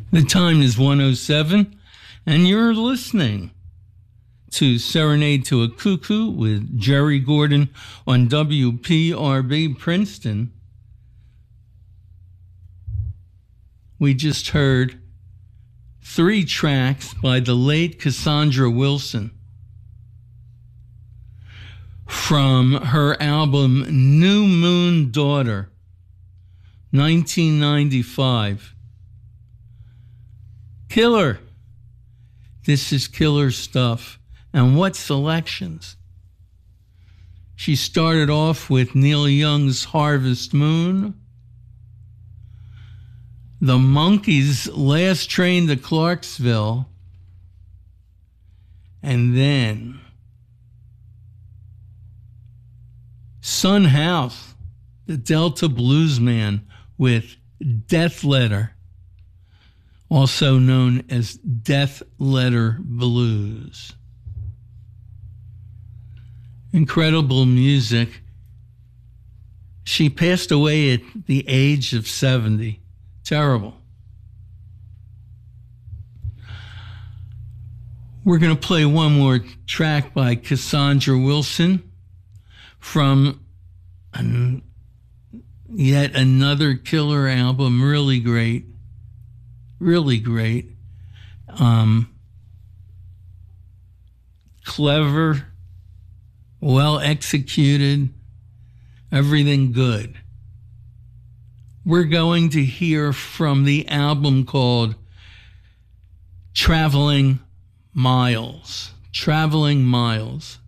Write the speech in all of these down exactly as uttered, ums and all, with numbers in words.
The time is one oh seven, and you're listening to Serenade to a Cuckoo with Jerry Gordon on W P R B Princeton. We just heard three tracks by the late Cassandra Wilson from her album New Moon Daughter, nineteen ninety-five. Killer. This is killer stuff. And what selections. She started off with Neil Young's Harvest Moon, the Monkees' Last Train to Clarksville, and then Son House, the Delta Bluesman with Death Letter, also known as Death Letter Blues. Incredible music. She passed away at the age of seventy. Terrible. We're going to play one more track by Cassandra Wilson from an, yet another killer album. Really great. Really great. Um, clever. Well executed, everything good. We're going to hear from the album called Traveling Miles. Traveling Miles.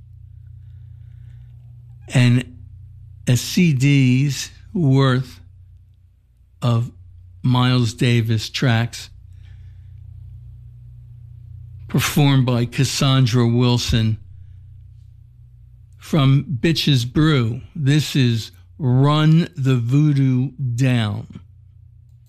And a C D's worth of Miles Davis tracks performed by Cassandra Wilson from Bitches Brew. This is Run the Voodoo Down.